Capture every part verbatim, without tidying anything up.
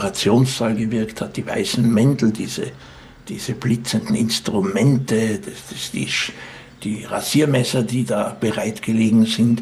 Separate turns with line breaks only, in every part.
Operationssaal gewirkt hat, die weißen Mäntel, diese, diese blitzenden Instrumente, das, das, die, die Rasiermesser, die da bereit gelegen sind.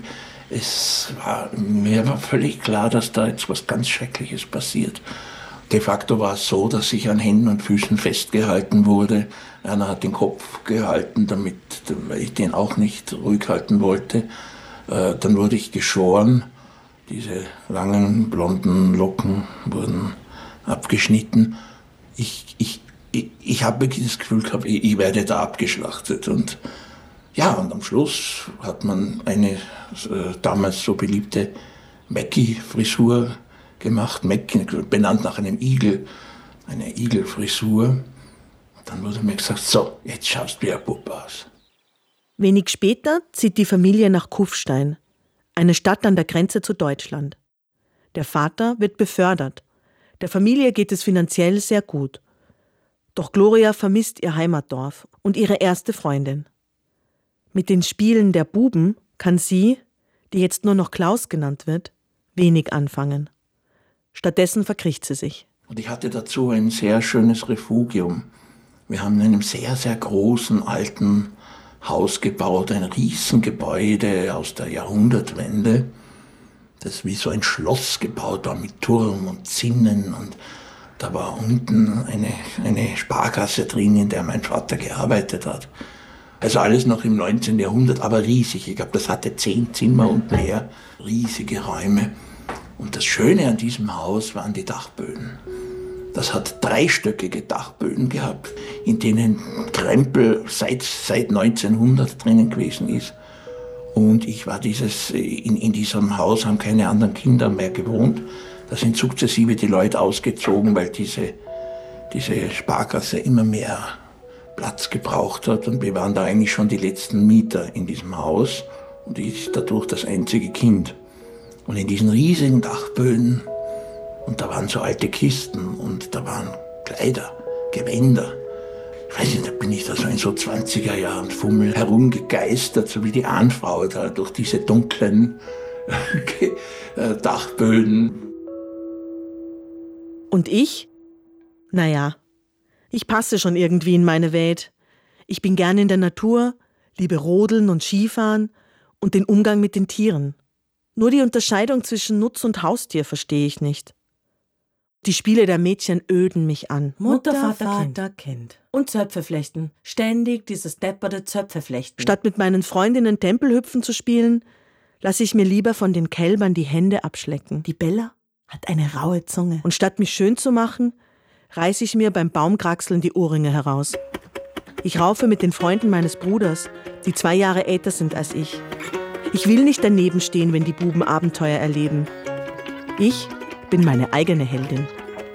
Es war, mir war völlig klar, dass da jetzt was ganz Schreckliches passiert. De facto war es so, dass ich an Händen und Füßen festgehalten wurde. Einer hat den Kopf gehalten, damit, weil ich den auch nicht ruhig halten wollte. Äh, dann wurde ich geschoren. Diese langen, blonden Locken wurden abgeschnitten. Ich, ich, ich, ich habe wirklich das Gefühl gehabt, ich, ich werde da abgeschlachtet. Und ja, und am Schluss hat man eine äh, damals so beliebte Mackie-Frisur gemacht, Mackie, benannt nach einem Igel, eine Igelfrisur. Und dann wurde mir gesagt, so, jetzt schaust du wie ein Bub aus.
Wenig später zieht die Familie nach Kufstein, eine Stadt an der Grenze zu Deutschland. Der Vater wird befördert. Der Familie geht es finanziell sehr gut. Doch Gloria vermisst ihr Heimatdorf und ihre erste Freundin. Mit den Spielen der Buben kann sie, die jetzt nur noch Klaus genannt wird, wenig anfangen. Stattdessen verkriecht sie sich.
Und ich hatte dazu ein sehr schönes Refugium. Wir haben in einem sehr, sehr großen alten Haus gebaut, ein Riesengebäude aus der Jahrhundertwende, das wie so ein Schloss gebaut war mit Turm und Zinnen. Und da war unten eine, eine Sparkasse drin, in der mein Vater gearbeitet hat. Also alles noch im neunzehnten Jahrhundert, aber riesig. Ich glaube, das hatte zehn Zimmer und mehr, riesige Räume. Und das Schöne an diesem Haus waren die Dachböden. Das hat dreistöckige Dachböden gehabt, in denen Krempel seit, seit neunzehnhundert drinnen gewesen ist. Und ich war dieses, in, in diesem Haus haben keine anderen Kinder mehr gewohnt. Da sind sukzessive die Leute ausgezogen, weil diese, diese Sparkasse immer mehr Platz gebraucht hat. Und wir waren da eigentlich schon die letzten Mieter in diesem Haus. Und ich dadurch das einzige Kind. Und in diesen riesigen Dachböden, und da waren so alte Kisten und da waren Kleider, Gewänder. Ich weiß nicht, da bin ich da so in so zwanziger Jahren Fummel herumgegeistert, so wie die Ahnfrau da durch diese dunklen Dachböden.
Und ich? Naja, ich passe schon irgendwie in meine Welt. Ich bin gern in der Natur, liebe Rodeln und Skifahren und den Umgang mit den Tieren. Nur die Unterscheidung zwischen Nutz- und Haustier verstehe ich nicht. Die Spiele der Mädchen öden mich an.
Mutter, Vater, Vater kind. kind. Und Zöpfe flechten. Ständig dieses depperte Zöpfe flechten.
Statt mit meinen Freundinnen Tempelhüpfen zu spielen, lasse ich mir lieber von den Kälbern die Hände abschlecken.
Die Bella hat eine raue Zunge.
Und statt mich schön zu machen, reiße ich mir beim Baumkraxeln die Ohrringe heraus. Ich raufe mit den Freunden meines Bruders, die zwei Jahre älter sind als ich. Ich will nicht daneben stehen, wenn die Buben Abenteuer erleben. Ich bin meine eigene Heldin.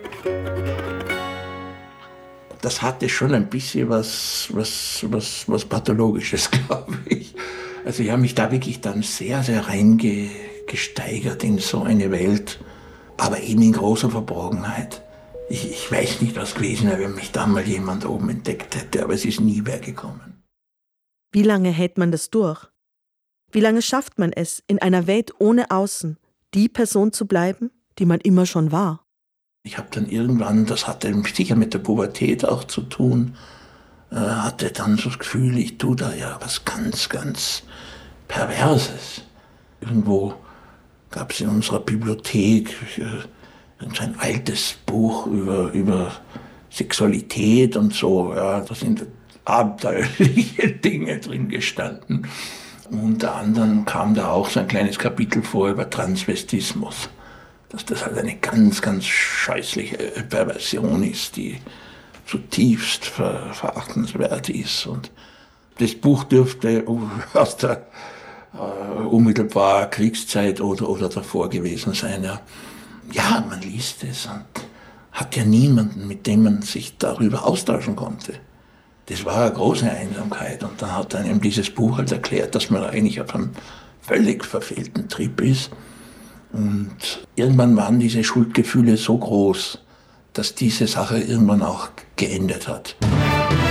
Das hatte schon ein bisschen was, was, was, was Pathologisches, glaube ich. Also ich habe mich da wirklich dann sehr, sehr reingesteigert in so eine Welt, aber eben in großer Verborgenheit. Ich, ich weiß nicht, was gewesen wäre, wenn mich da mal jemand oben entdeckt hätte, aber es ist nie wer gekommen.
Wie lange hält man das durch? Wie lange schafft man es, in einer Welt ohne Außen, die Person zu bleiben, die man immer schon war?
Ich habe dann irgendwann, das hatte sicher mit der Pubertät auch zu tun, äh, hatte dann so das Gefühl, ich tue da ja was ganz, ganz Perverses. Irgendwo gab es in unserer Bibliothek äh, so ein altes Buch über, über Sexualität und so. Ja, da sind abenteuerliche Dinge drin gestanden. Unter anderem kam da auch so ein kleines Kapitel vor über Transvestismus. Dass das halt eine ganz, ganz scheußliche Perversion ist, die zutiefst ver- verachtenswert ist. Und das Buch dürfte aus der äh, unmittelbar Kriegszeit oder, oder davor gewesen sein. Ja. ja, man liest es und hat ja niemanden, mit dem man sich darüber austauschen konnte. Das war eine große Einsamkeit. Und dann hat einem dieses Buch halt erklärt, dass man eigentlich auf einem völlig verfehlten Trip ist. Und irgendwann waren diese Schuldgefühle so groß, dass diese Sache irgendwann auch geendet hat.